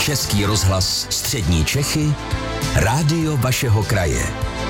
Český rozhlas Střední Čechy, rádio vašeho kraje.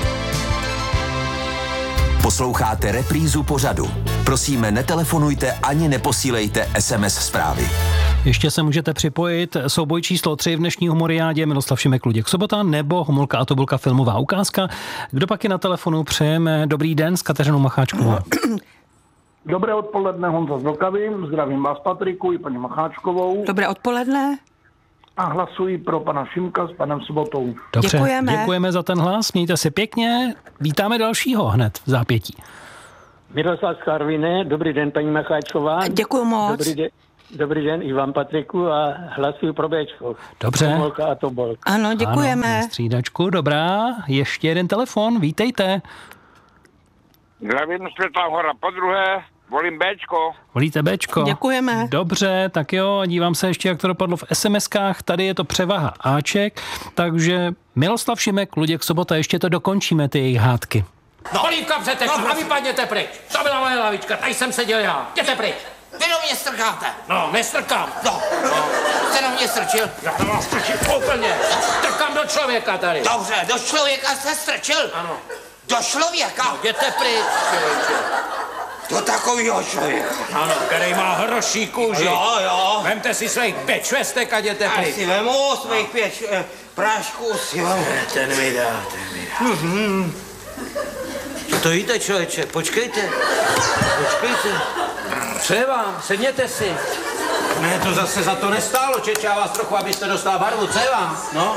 Posloucháte reprízu pořadu. Prosíme, netelefonujte ani neposílejte SMS zprávy. Ještě se můžete připojit. Souboj číslo 3 v dnešní humoriádě Miloslav Šimek, Luděk Sobota nebo Homolka a Tobulka filmová ukázka. Kdo pak je na telefonu? Přejeme dobrý den s Kateřinou Macháčkovou. Dobré odpoledne, Honza z Vltavy. Zdravím vás, Patriku, i paní Macháčkovou. Dobré odpoledne. A hlasuji pro pana Šimka s panem Sobotou. Dobře, děkujeme za ten hlas, mějte se pěkně. Vítáme dalšího hned v zápětí. Miroslav z Karviné, dobrý den, paní Macháčková. Děkuji moc. Dobrý den i vám, Patriku, a hlasuji pro Béčko. Dobře. Homolka a Tobolka. Ano, děkujeme. Ano, střídačku, dobrá. Ještě jeden telefon, vítejte. Zdravím, Světlá Hora, podruhé, volím Béčko. Volíte Béčko? Děkujeme. Dobře, tak jo, dívám se ještě, jak to dopadlo v SMS-kách. Tady je to převaha Aček, takže Miloslav Šimek, Luděk Sobota, ještě to dokončíme, ty jejich hádky. No, olívka přeteku a vypadněte pryč. To byla moje lavička, tady jsem seděl já. Jděte pryč. Vy do mě strkáte. No, nestrkám. No. Jste do mě strčil. Já to vás strčím úplně. Strkám do člověka tady. Dobře, do člověka jste strčil? Ano. Do člověka? No, jděte pryč, člověče. Do takovýho člověka. Ano, který má hroší kůži. Jo. Vemte si svých 5 švestek a jděte Já pryč. si vemu svých 5 prášků, si vemu. Ten mi dá. To jíte, člověče, počkejte. Co je vám? Sedněte si. Ne, to zase za to nestálo, čečá vás trochu, abyste dostal barvu. Co je vám? No.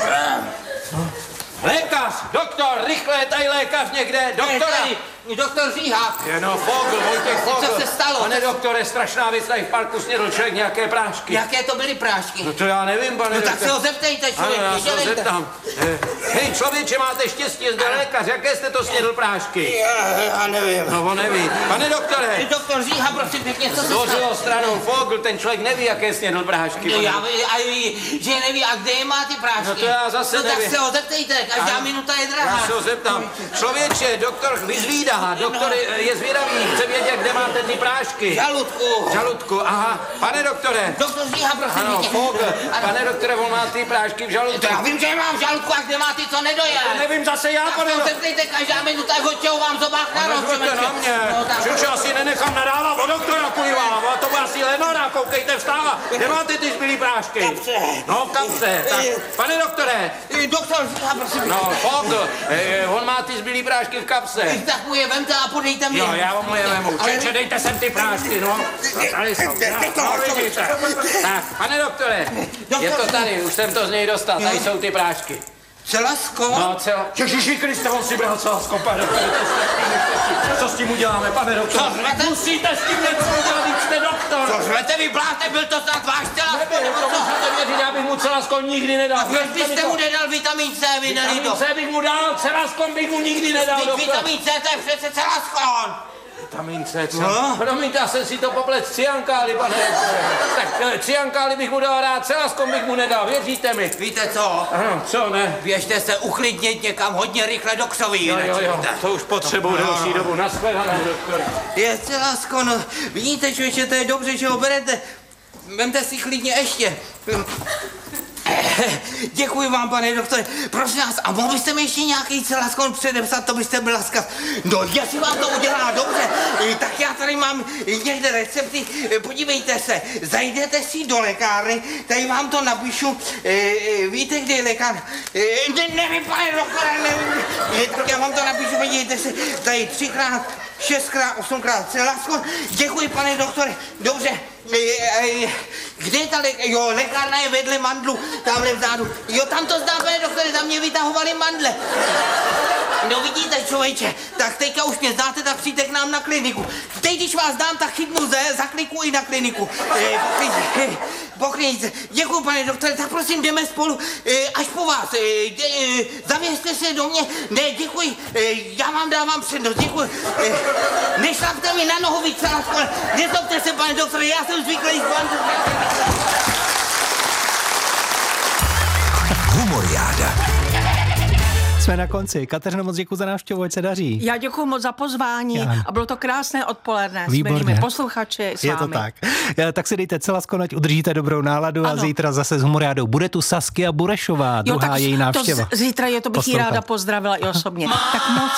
Lékař, doktor, rychle, je tady lékař někde, doktora. Doktor Říhák. No, Fogl, Vojtěch Fogl. Co se stalo? Pane doktore, strašná věc, tady v parku snědl člověk nějaké prášky. Jaké to byly prášky? No to já nevím, pane tak se ho zeptejte, člověk. Ano, já se ho zeptám. Hej, člověče, máte štěstí, zde lékař, jaké jste to snědl prášky? Já nevím. No, on neví. Pane doktore. Doktor Říha, prosím pěkně, co se stalo? stalo? Stranou Fogl, ten člověk neví, jaké snědl prášky. No, já ví, že neví, a kde je má ty prášky? No to já zase nevím. Tak se ho zeptejte, každá minuta je drahá. Já se ho zeptám. Člověče, doktor vyzvídá, doktor je zvědavý, chce vědět, kde máte ty prášky. Žaludku, aha. Pane doktore. Doktor Říha, prosím. Ano, Fogl. Pane doktore, on má ty prášky v žaludku. Já vím, že je mám v žaludku, a kde má ty, co nedojel. To nevím zase já, pane doktore. Zeptejte, každá minuta, ho těho vám zobák na noc. Na mě. Čuče, asi nenechám nadávat o doktora, kvůli vám. A to byla asi Lenora, koukejte, vstává. Kde máte ty zbylý prášky? Kapse. No, kapse. Tak, pane doktore. Doktor Říha, prosím. No, Fogl, on má ty zbylý prášky v kapse. Tak mu je vemte a podejte mě. Jo, já vám je vemu. Čeče, dejte sem ty prášky, no. Tady jsou. No, vidíte. Tak, pane doktore, je to tady, už jsem to z něj dostal, tady jsou ty prášky. Celasko? No, Ježiši Kriste, on si bral celasko, pane doktore, co s tím uděláme, pane doktore? Musíte s tím něco udělat, když jste doktor. Co řvete, vy bláte, byl to snad váš celasko, nebo co? Musíte věřit, já bych mu celasko nikdy nedal. A proč byste mu nedal vitamin C, vy nelído? Vitamin C bych mu dal, celaskon bych mu nikdy nedal, doktor. Vitamin C, to je přece celaskon. Vitamin C, co? No? Promiňte, já jsem si to poplet s ciankály, pane. Tak ciankály bych mu dal rád, celaskon bych mu nedal, věříte mi. Víte co? Ano, co ne? Běžte se uklidnit někam hodně rychle do křoví. Jo, to už potřebuju delší dobu. Nashledanou, doktor. Je celaskon, vidíte, člověče, to je dobře, že ho berete. Vemte si klidně ještě. Děkuji vám, pane doktore. Prosím vás, a mohl byste mi ještě nějaký celaskon předepsat, to byste byl laskav. No, jestli vám to udělá dobře, tak já tady mám někde recepty. Podívejte se, zajdete si do lékárny, tady vám to napíšu. Víte, kde je lékárna? Nevím, pane doktore, nevím. Tak já vám to napíšu, podívejte se, tady 3x, 6x, 8x celaskon. Děkuji, pane doktore, dobře. Kde je ta lékárna je vedle mandlu, tamhle vzadu. Jo, tam to zdá, pane doktore, tam mě vytahovali mandle. No vidíte, člověče, tak teďka už mě znáte, tak přijďte k nám na kliniku. Teď, když vás dám, tak chytnu zakliku i na kliniku. Pokryjte. Děkuji, pane doktore, tak prosím, jdeme spolu až po vás. Zavěřte se do mě. Ne, děkuji, já vám dávám přednost, děkuji. Nešlapte mi na nohu, víc, nezlobte se, pane doktore, já jsem zvyklý z bandu. Humoriáda. Jsme na konci. Kateřino, moc děkuji za návštěvu, ať se daří. Já děkuji moc za pozvání a bylo to krásné odpoledne. Výborně. S milými posluchači s Je to vámi. tak. Tak si dejte Celaskon, ať udržíte dobrou náladu a zítra zase s Humoriádou. Bude tu Saskia Burešová, druhá její návštěva. Zítra je to bych jí ráda pozdravila i osobně. Tak moc